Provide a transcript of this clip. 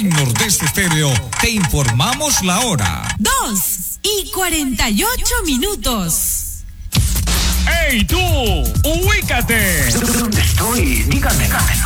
En Nordeste Estéreo te informamos la hora. 2:48. ¡Ey, tú! ¡Ubícate! ¿Dónde estoy? Dígame.